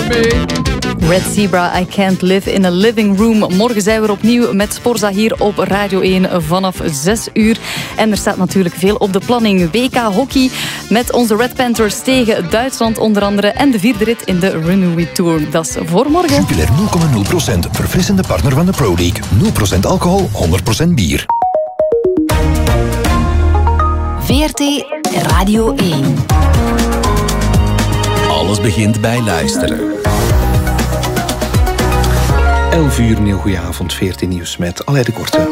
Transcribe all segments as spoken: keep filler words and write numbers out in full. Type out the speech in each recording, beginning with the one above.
me. Red Zebra, I Can't Live in a Living Room. Morgen zijn we er opnieuw met Sporza hier op Radio één vanaf zes uur. En er staat natuurlijk veel op de planning. W K hockey met onze Red Panthers tegen Duitsland onder andere. En de vierde rit in de Renewy Tour. Dat is voor morgen. Jupiler nul komma nul procent, verfrissende partner van de Pro League. nul procent alcohol, honderd procent bier. V R T Radio één. Alles begint bij luisteren. elf uur, een heel goede avond, V R T Nieuws met Alain de Korte.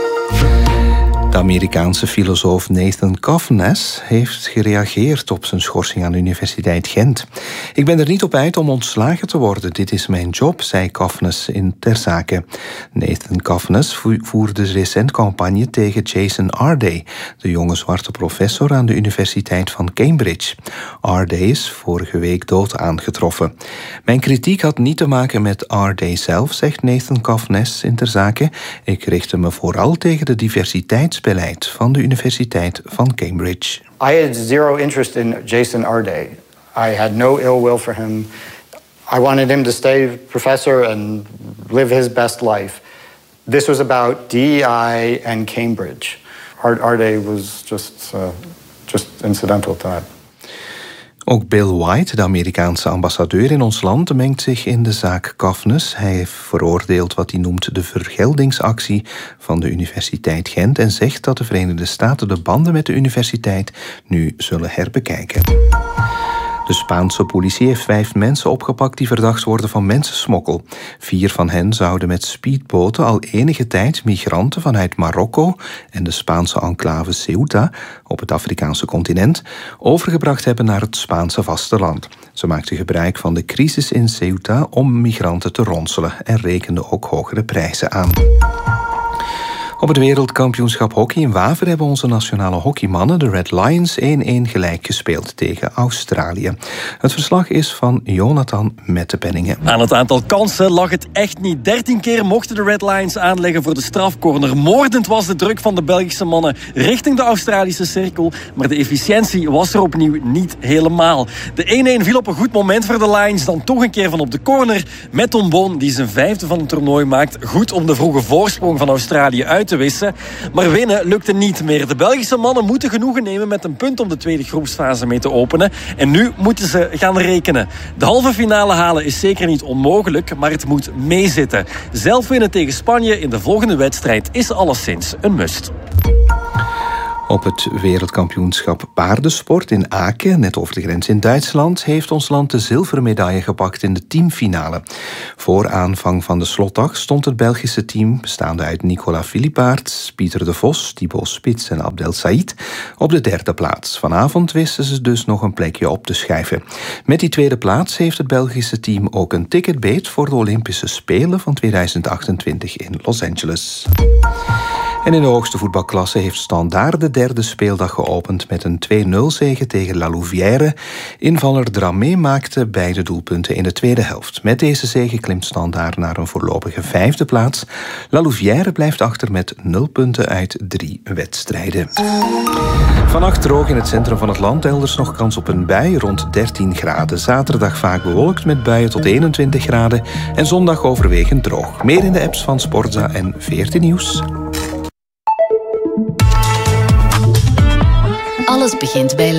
De Amerikaanse filosoof Nathan Kovnes heeft gereageerd op zijn schorsing aan de Universiteit Gent. Ik ben er niet op uit om ontslagen te worden. Dit is mijn job, zei Kovnes in ter zake. Nathan Kovnes voerde recent campagne tegen Jason Arday, de jonge zwarte professor aan de Universiteit van Cambridge. Arday is vorige week dood aangetroffen. Mijn kritiek had niet te maken met Arday zelf, zegt Nathan Kovnes in ter zake. Ik richtte me vooral tegen de diversiteits beleid van de Universiteit van Cambridge. I had zero interest in Jason Arday. I had no ill will for him. I wanted him to stay professor and live his best life. This was about D E I and Cambridge. Arday was just, uh, just incidental to that. Ook Bill White, de Amerikaanse ambassadeur in ons land, mengt zich in de zaak Kovnes. Hij heeft veroordeeld wat hij noemt de vergeldingsactie van de Universiteit Gent en zegt dat de Verenigde Staten de banden met de universiteit nu zullen herbekijken. De Spaanse politie heeft vijf mensen opgepakt die verdacht worden van mensensmokkel. Vier van hen zouden met speedboten al enige tijd migranten vanuit Marokko en de Spaanse enclave Ceuta op het Afrikaanse continent overgebracht hebben naar het Spaanse vasteland. Ze maakten gebruik van de crisis in Ceuta om migranten te ronselen en rekenden ook hogere prijzen aan. Op het wereldkampioenschap hockey in Waver hebben onze nationale hockeymannen, de Red Lions, één-één gelijk gespeeld tegen Australië. Het verslag is van Jonathan Mettepenningen. Aan het aantal kansen lag het echt niet. dertien keer mochten de Red Lions aanleggen voor de strafcorner. Moordend was de druk van de Belgische mannen richting de Australische cirkel, maar de efficiëntie was er opnieuw niet helemaal. De één-één viel op een goed moment voor de Lions, dan toch een keer van op de corner met Tom Boon, die zijn vijfde van het toernooi maakt. Goed om de vroege voorsprong van Australië uit te wissen. Maar winnen lukte niet meer. De Belgische mannen moeten genoegen nemen met een punt om de tweede groepsfase mee te openen. En nu moeten ze gaan rekenen. De halve finale halen is zeker niet onmogelijk, maar het moet meezitten. Zelf winnen tegen Spanje in de volgende wedstrijd is alleszins een must. Op het wereldkampioenschap paardensport in Aken, net over de grens in Duitsland, heeft ons land de zilveren medaille gepakt in de teamfinale. Voor aanvang van de slotdag stond het Belgische team, bestaande uit Nicolas Philippaerts, Pieter de Vos, Thibaut Spits en Abdel Said, op de derde plaats. Vanavond wisten ze dus nog een plekje op te schrijven. Met die tweede plaats heeft het Belgische team ook een ticket beet voor de Olympische Spelen van tweeduizend achtentwintig in Los Angeles. En in de hoogste voetbalklasse heeft Standaard de derde speeldag geopend met een twee-nul zege tegen La Louvière. Invaller Dramé maakte beide doelpunten in de tweede helft. Met deze zege klimt Standaard naar een voorlopige vijfde plaats. La Louvière blijft achter met nul punten uit drie wedstrijden. Vannacht droog in het centrum van het land, elders nog kans op een bui rond dertien graden. Zaterdag vaak bewolkt met buien tot eenentwintig graden en zondag overwegend droog. Meer in de apps van Sporza en V R T Nieuws. Alles begint bij